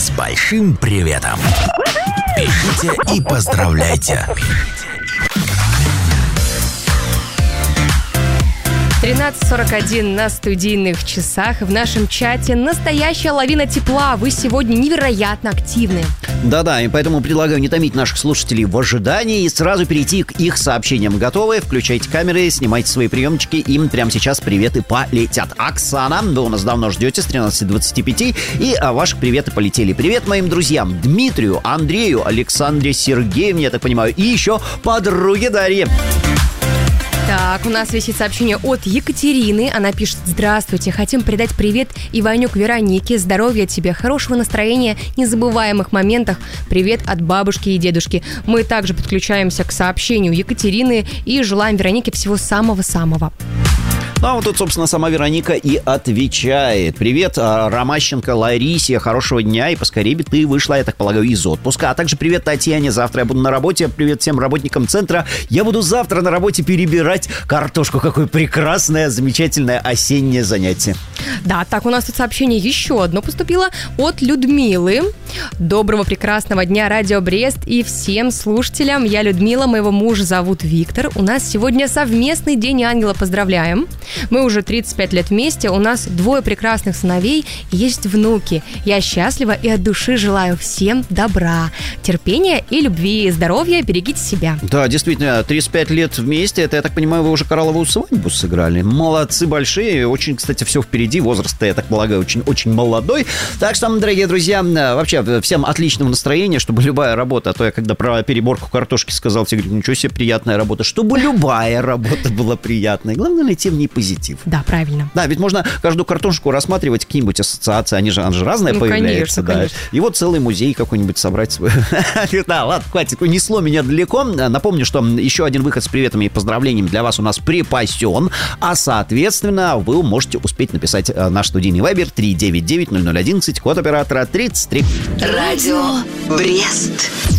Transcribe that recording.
с большим приветом. Пишите и поздравляйте. 13:41 на студийных часах. В нашем чате настоящая лавина тепла. Вы сегодня невероятно активны. Да-да, и поэтому предлагаю не томить наших слушателей в ожидании и сразу перейти к их сообщениям. Готовы? Включайте камеры, снимайте свои приемчики. Им прямо сейчас приветы полетят. Оксана, вы у нас давно ждете с 13:25. И ваши приветы полетели. Привет моим друзьям Дмитрию, Андрею, Александре, Сергеевне, я так понимаю, и еще подруге Дарье. Так, у нас висит сообщение от Екатерины. Она пишет: здравствуйте, хотим передать привет Иванюк Веронике. Здоровья тебе, хорошего настроения, незабываемых моментах. Привет от бабушки и дедушки. Мы также подключаемся к сообщению Екатерины и желаем Веронике всего самого-самого. Ну, а вот тут, собственно, сама Вероника и отвечает. Привет, Ромащенко Ларисе, хорошего дня, и поскорее бы ты вышла, я так полагаю, из отпуска. А также привет Татьяне, завтра я буду на работе. Привет всем работникам центра. Я буду завтра на работе перебирать картошку. Какое прекрасное, замечательное осеннее занятие. Да, так, у нас тут сообщение еще одно поступило от Людмилы. Доброго, прекрасного дня, Радио Брест и всем слушателям. Я Людмила, моего мужа зовут Виктор. У нас сегодня совместный день ангела, поздравляем. Мы уже 35 лет вместе, у нас 2 прекрасных сыновей, есть внуки. Я счастлива и от души желаю всем добра, терпения и любви, здоровья, берегите себя. Да, действительно, 35 лет вместе, это, я так понимаю, вы уже коралловую свадьбу сыграли. Молодцы большие, очень, кстати, все впереди, возраст, я так полагаю, очень молодой. Так что, дорогие друзья, вообще всем отличного настроения, чтобы любая работа, а то я когда про переборку картошки сказал, тебе говорю, ничего себе, приятная работа, чтобы любая работа была приятной. Главное, найти в ней позитив. Да, правильно. Да, ведь можно каждую картошку рассматривать какие-нибудь ассоциации, она же разная появляется. Конечно. И вот целый музей какой-нибудь собрать свой. Да, ладно, хватит, унесло меня далеко. Напомню, что еще один выход с приветами и поздравлениями для вас у нас припасен, а, соответственно, вы можете успеть написать наш студийный вайбер 399-0011, код оператора 33. Радио Брест.